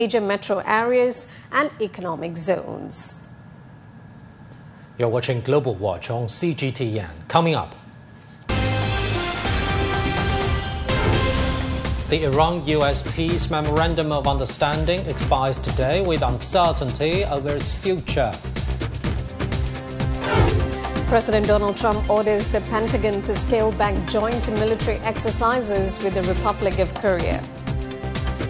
major metro areas and economic zones. You're watching Global Watch on CGTN. Coming up, the Iran-US Peace Memorandum of Understanding expires today with uncertainty over its future. President Donald Trump orders the Pentagon to scale back joint military exercises with the Republic of Korea.